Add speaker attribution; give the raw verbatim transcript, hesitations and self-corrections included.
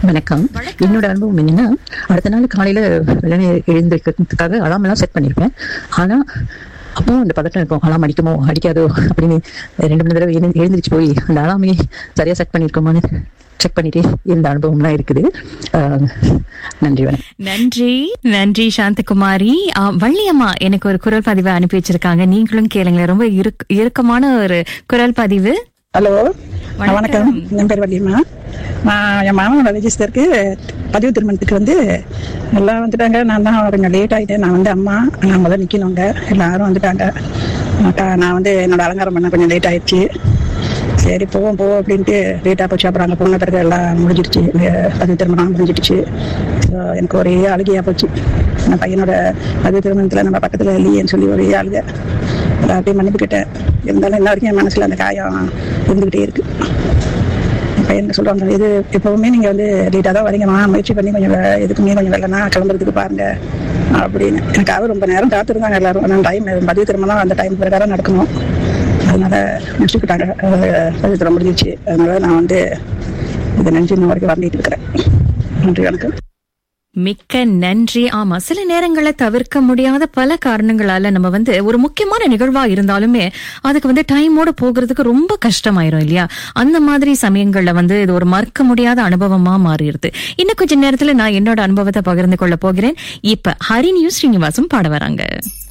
Speaker 1: வணக்கம். என்னோட அனுபவம் என்னன்னா, அடுத்த நாள் காலையில வெள்ளனே எழுந்திருக்கிறதுக்காக அலாம் எல்லாம் செட் பண்ணிருப்பேன். ஆனா அப்பவும் அந்த பதட்டம் இருக்கும், அலாம் அடிக்குமோ அடிக்காதோ அப்படின்னு ரெண்டு மூணு தடவை எழுந்து எழுந்திரிச்சு போய் அந்த அலாமே சரியா செட் பண்ணிருக்கோமான்னு செக் பண்ணிட்டே இருந்த அனுபவம்லாம் இருக்குது. நன்றி. வணக்கம்.
Speaker 2: நன்றி நன்றி சாந்தகுமாரி. வள்ளியம்மா எனக்கு ஒரு குரல் பதிவை அனுப்பி வச்சிருக்காங்க, நீங்களும் கேளுங்களேன். ரொம்ப இறுக்கமான ஒரு குரல் பதிவு.
Speaker 3: ஹலோ, வணக்கம். என் பேர் வள்ளியம்மா. நான் என் மாமனோட ரெஜிஸ்டருக்கு பதிவு திருமணத்துக்கு வந்து எல்லாம் வந்துட்டாங்க. நான் தான் அவங்க லேட் ஆகிட்டேன். நான் வந்து அம்மா நான் முதல் நிற்கணுங்க. எல்லாரும் வந்துட்டாங்க. நான் வந்து என்னோட அலங்காரம் பண்ண கொஞ்சம் லேட் ஆயிடுச்சு. சரி போவோம் போவோம் அப்படின்ட்டு லேட்டாக போச்சு. அப்புறம் அங்கே போன பிறகு எல்லாம் முடிஞ்சிடுச்சு, பதிவு திருமணம் முடிஞ்சிடுச்சு. ஸோ எனக்கு ஒரே அழுகையாக போச்சு. என் பையனோட பதிவு திருமணத்தில் நம்ம பக்கத்தில் இல்லையேன்னு சொல்லி ஒரே அழுகை. எல்லாத்தையும் மன்னிப்பு கேட்டேன். இருந்தாலும் இன்ன வரைக்கும் என் மனசில் அந்த காயம் இருந்துக்கிட்டே இருக்கு. என் பையன் சொல்லுவாங்க, இது எப்போவுமே நீங்கள் வந்து லேட்டாக தான் வரீங்கம்மா, முயற்சி பண்ணி கொஞ்சம் எதுக்குமே கொஞ்சம் வெள்ளனா கிளம்புறதுக்கு பாருங்க அப்படின்னு. எனக்காக ரொம்ப நேரம் காத்திருந்தாங்க எல்லாரும். ஆனால் டைம் பதிவு திருமணம் அந்த டைம் பிரகாரம் நடக்கணும். அதனால முடிச்சுக்கிட்டாங்க, பதிவு திருமணம் முடிஞ்சிச்சு. அதனால நான் வந்து இதை நினைச்சு இன்ன வரைக்கும் வந்துட்டு இருக்கிறேன். நன்றி, வணக்கம்.
Speaker 2: மிக்க நன்றி. ஆமா, சில நேரங்களை தவிர்க்க முடியாத பல காரணங்களால நம்ம வந்து ஒரு முக்கியமான நிகழ்வா இருந்தாலுமே அதுக்கு வந்து டைமோட போகிறதுக்கு ரொம்ப கஷ்டமாயிரும் இல்லையா? அந்த மாதிரி சமயங்கள்ல வந்து இது ஒரு மறக்க முடியாத அனுபவமா மாறிடுது. இன்னும் கொஞ்ச நேரத்துல நான் என்னோட அனுபவத்தை பகிர்ந்து கொள்ள போகிறேன். இப்ப ஹரிணியும் ஸ்ரீனிவாசும் பாட வராங்க.